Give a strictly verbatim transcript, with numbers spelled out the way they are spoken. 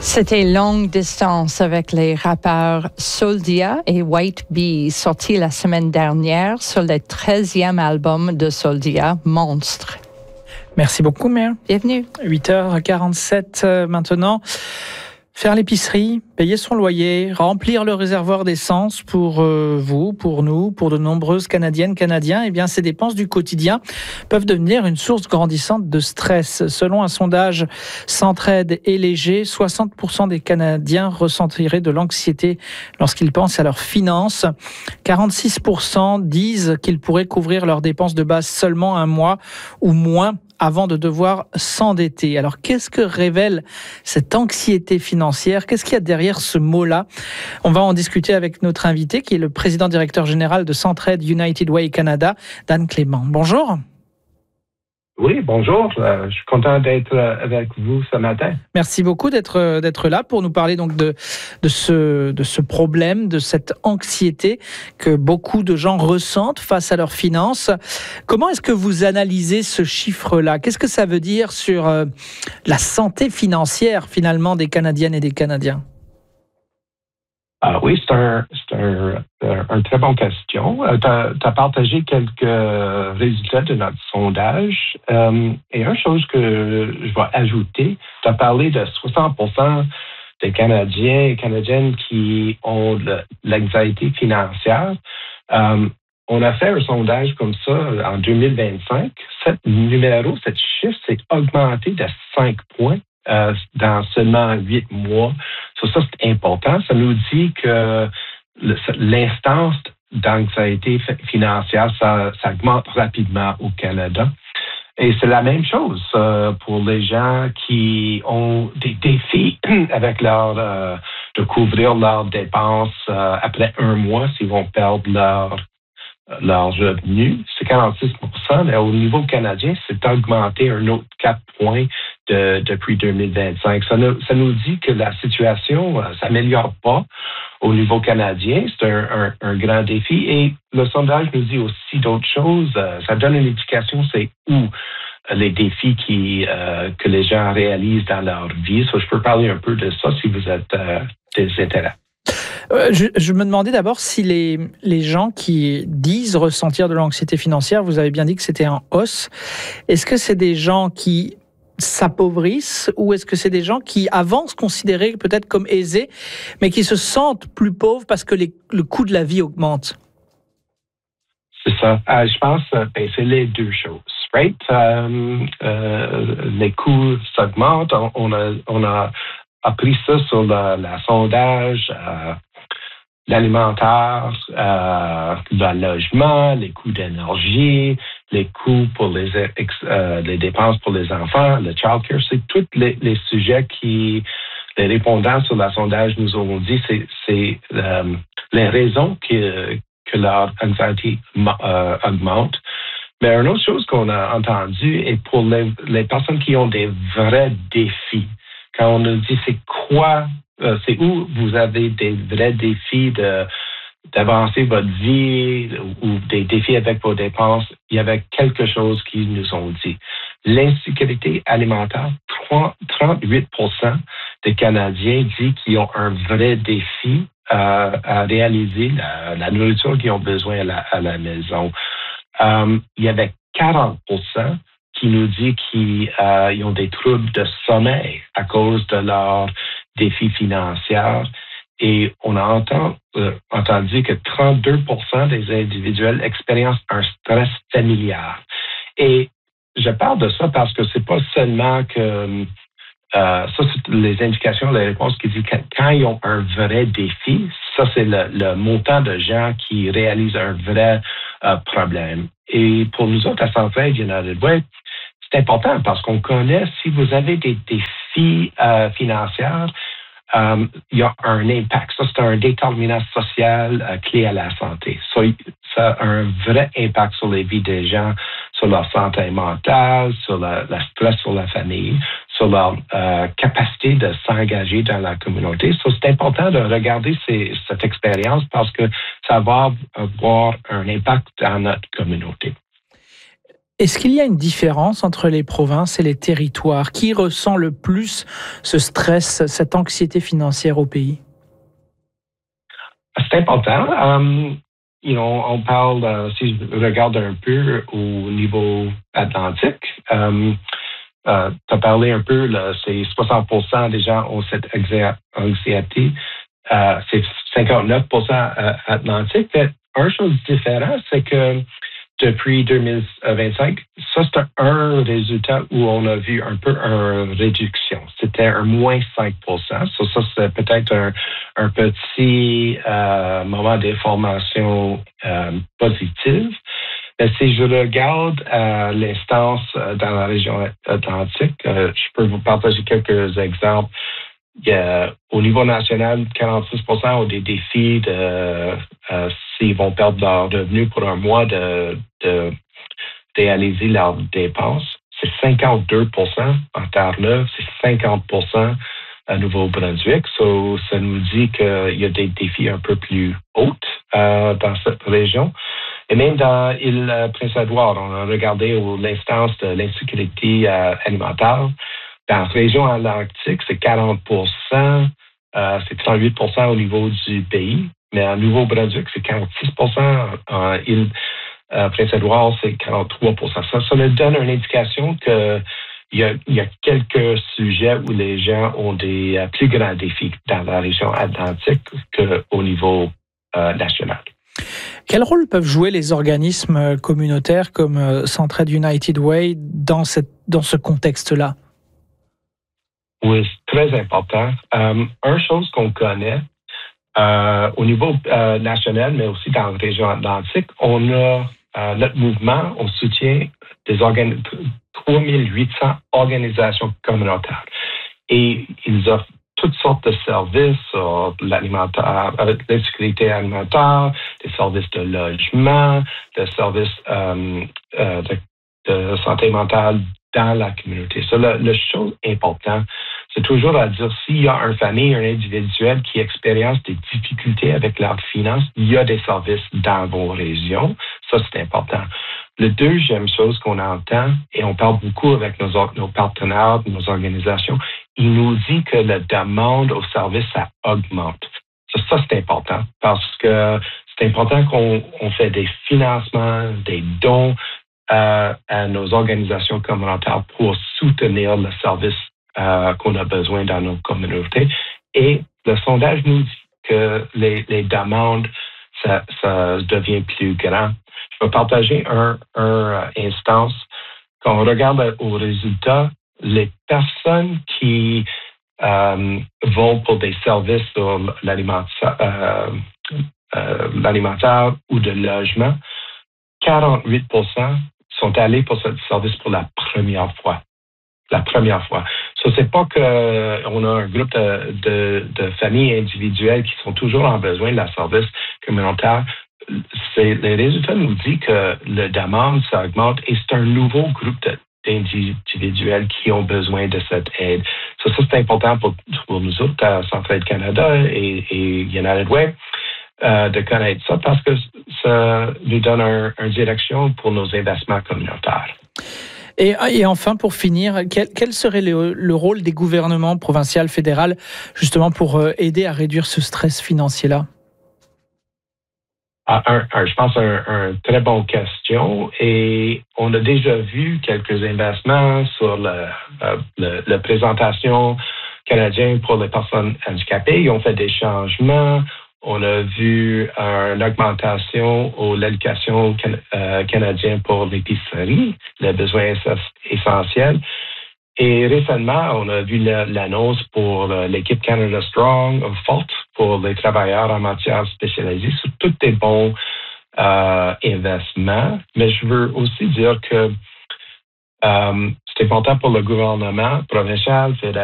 C'était Longue Distance avec les rappeurs Soldia et White Bee, sorti la semaine dernière sur le treizième album de Soldia, Monstre. Merci beaucoup, Mère. Bienvenue. huit heures quarante-sept euh, maintenant. Faire l'épicerie, payer son loyer, remplir le réservoir d'essence pour euh, vous, pour nous, pour de nombreuses Canadiennes, Canadiens, eh bien, ces dépenses du quotidien peuvent devenir une source grandissante de stress. Selon un sondage Centraide et Léger, soixante pour cent des Canadiens ressentiraient de l'anxiété lorsqu'ils pensent à leurs finances. quarante-six pour cent disent qu'ils pourraient couvrir leurs dépenses de base seulement un mois ou moins avant de devoir s'endetter. Alors, qu'est-ce que révèle cette anxiété financière? Qu'est-ce qu'il y a derrière ce mot-là? On va en discuter avec notre invité, qui est le président-directeur général de Centraide United Way Canada, Dan Clément. Bonjour. Oui, bonjour. Euh, je suis content d'être avec vous ce matin. Merci beaucoup d'être d'être là pour nous parler donc de de ce de ce problème, de cette anxiété que beaucoup de gens ressentent face à leurs finances. Comment est-ce que vous analysez ce chiffre-là? Qu'est-ce que ça veut dire sur euh, la santé financière finalement des Canadiennes et des Canadiens? Ah oui, c'est un, c'est un, un, un très bonne question. Tu as partagé quelques résultats de notre sondage. Euh, et une chose que je vais ajouter, tu as parlé de soixante pour cent des Canadiens et Canadiennes qui ont de l'anxiété financière. Euh, on a fait un sondage comme ça en deux mille vingt-cinq. Ce numéro, ce chiffre s'est augmenté de cinq points. Euh, dans seulement huit mois. Ça, ça, c'est important. Ça nous dit que le, l'instance d'anxiété financière, ça, ça augmente rapidement au Canada. Et c'est la même chose euh, pour les gens qui ont des défis avec leur euh, de couvrir leurs dépenses euh, après un mois s'ils vont perdre leur leurs revenus. C'est quarante-six pour cent, mais au niveau canadien, c'est augmenté un autre quatre points de, depuis deux mille vingt-cinq. Ça nous, ça nous dit que la situation ne euh, s'améliore pas au niveau canadien. C'est un, un, un grand défi. Et le sondage nous dit aussi d'autres choses. Euh, ça donne une indication, c'est où les défis qui, euh, que les gens réalisent dans leur vie. So, je peux parler un peu de ça si vous êtes euh, des intérêts. Je, je me demandais d'abord si les, les gens qui disent ressentir de l'anxiété financière, vous avez bien dit que c'était en hausse, est-ce que c'est des gens qui s'appauvrissent ou est-ce que c'est des gens qui avant se considéraient peut-être comme aisés, mais qui se sentent plus pauvres parce que les, le coût de la vie augmente? C'est ça. Euh, je pense que ben, c'est les deux choses. Right? Euh, euh, les coûts s'augmentent. On, on, a, on a appris ça sur le, le sondage. Euh, l'alimentaire, euh, le logement, les coûts d'énergie, les coûts pour les, euh, les dépenses pour les enfants, le child care, c'est tous les, les sujets qui les répondants sur le sondage nous ont dit, c'est, c'est euh, les raisons que, que leur anxiété euh, augmente. Mais une autre chose qu'on a entendue est pour les, les personnes qui ont des vrais défis. Quand on nous dit c'est quoi, euh, c'est où vous avez des vrais défis de, d'avancer votre vie ou des défis avec vos dépenses, il y avait quelque chose qu'ils nous ont dit. L'insécurité alimentaire, trente-huit pour cent des Canadiens disent qu'ils ont un vrai défi euh, à réaliser, la, la nourriture qu'ils ont besoin à la, à la maison. Euh, il y avait quarante pour cent qui nous dit qu'ils euh, ont des troubles de sommeil à cause de leurs défis financiers. Et on a entendu, euh, entendu que trente-deux pour cent des individuels expérimentent un stress familial. Et je parle de ça parce que c'est pas seulement que euh, ça, c'est les indications, les réponses qui disent que quand ils ont un vrai défi, ça, c'est le, le montant de gens qui réalisent un vrai euh, problème. Et pour nous autres, à Centraide United Way, c'est important parce qu'on connaît si vous avez des défis euh, financiers, euh, il y a un impact. Ça, c'est un déterminant social euh, clé à la santé. Ça, ça a un vrai impact sur les vies des gens, sur leur santé mentale, sur la, la stress sur la famille, sur leur euh, capacité de s'engager dans la communauté. Ça, c'est important de regarder ces, cette expérience parce que ça va avoir un impact dans notre communauté. Est-ce qu'il y a une différence entre les provinces et les territoires? Qui ressent le plus ce stress, cette anxiété financière au pays? C'est important. Um, you know, on parle, euh, si je regarde un peu au niveau atlantique, um, euh, tu as parlé un peu, là, c'est soixante pour cent des gens ont cette anxiété. Euh, c'est cinquante-neuf pour cent atlantique. Mais une chose différente, c'est que depuis deux mille vingt-cinq, ça, c'est un résultat où on a vu un peu une réduction. C'était un moins cinq pour cent. So, ça, c'est peut-être un, un petit euh, moment d'information euh, positive. Mais si je regarde euh, l'instance euh, dans la région atlantique, euh, je peux vous partager quelques exemples. Il y a, au niveau national, quarante-six pour cent ont des défis de euh, s'ils vont perdre leur revenu pour un mois de, de réaliser leurs dépenses. C'est cinquante-deux pour cent en Terre-Neuve, c'est cinquante pour cent à Nouveau-Brunswick. So, ça nous dit qu'il y a des défis un peu plus hauts euh, dans cette région. Et même dans l'île Prince-Édouard, on a regardé l'instance de l'insécurité euh, alimentaire. Dans la région atlantique, c'est quarante pour cent, euh, c'est trente-huit pour cent au niveau du pays. Mais en Nouveau-Brunswick, c'est quarante-six pour cent. En île euh, Prince-Édouard, c'est quarante-trois pour cent. Ça, ça nous donne une indication qu'il y a, il y a quelques sujets où les gens ont des euh, plus grands défis dans la région atlantique qu'au niveau euh, national. Quel rôle peuvent jouer les organismes communautaires comme Centraide United Way dans, cette, dans ce contexte-là? Oui, c'est très important. Um, une chose qu'on connaît euh, au niveau euh, national, mais aussi dans la région atlantique, on a euh, notre mouvement, on soutient des organ- trois mille huit cents organisations communautaires. Et ils offrent toutes sortes de services, euh, l'alimentaire, euh, la sécurité alimentaire, des services de logement, des services euh, euh, de, de santé mentale dans la communauté. Ça, la, la chose importante, c'est toujours à dire s'il y a une famille, un individuel qui expérience des difficultés avec leurs finances, il y a des services dans vos régions. Ça, c'est important. La deuxième chose qu'on entend, et on parle beaucoup avec nos, nos partenaires, nos organisations, il nous dit que la demande aux services, ça augmente. Ça, ça c'est important parce que c'est important qu'on on fait des financements, des dons euh, à nos organisations communautaires pour soutenir le service euh, qu'on a besoin dans nos communautés. Et le sondage nous dit que les, les demandes, ça, ça devient plus grand. Je vais partager un, un instance. Quand on regarde aux résultats, les personnes qui euh, vont pour des services sur l'alimentaire, euh, euh, l'alimentaire ou de logement, quarante-huit pour cent sont allés pour ce service pour la première fois. La première fois. Ce n'est pas qu'on a un groupe de, de, de familles individuelles qui sont toujours en besoin de la service communautaire. C'est, les résultats nous disent que la demande, ça augmente et c'est un nouveau groupe de, d'individuels qui ont besoin de cette aide. Ça, ça c'est important pour, pour nous autres, à Centraide Canada et, et United Way, euh, de connaître ça parce que ça nous donne une un direction pour nos investissements communautaires. Et, et enfin, pour finir, quel, quel serait le, le rôle des gouvernements provinciaux, fédéral, justement pour aider à réduire ce stress financier-là? Ah, un, un, je pense un, un très bonne question et on a déjà vu quelques investissements sur le, euh, le, la présentation canadienne pour les personnes handicapées. Ils ont fait des changements. On a vu une augmentation de l'allocation can, euh, canadienne pour l'épicerie, les besoins essentiels. Et récemment, on a vu la, l'annonce pour l'équipe Canada Strong, forte pour les travailleurs en matière spécialisée sur tous les bons euh, investissements. Mais je veux aussi dire que euh, c'est important pour le gouvernement provincial, fédéral,